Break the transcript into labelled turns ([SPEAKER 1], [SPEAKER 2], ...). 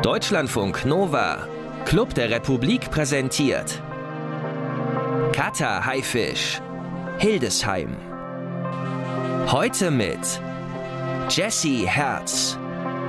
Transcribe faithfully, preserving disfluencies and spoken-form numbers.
[SPEAKER 1] Deutschlandfunk Nova, Club der Republik präsentiert Kata Haifisch, Hildesheim. Heute mit Jessie Herz.